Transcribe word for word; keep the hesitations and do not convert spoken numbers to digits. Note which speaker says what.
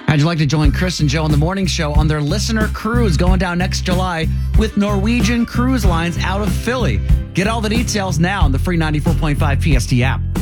Speaker 1: How'd you like to join Chris and Joe on the morning show on their listener cruise going down next July with Norwegian Cruise Lines out of Philly? Get all the details now on the free ninety-four point five P S T app.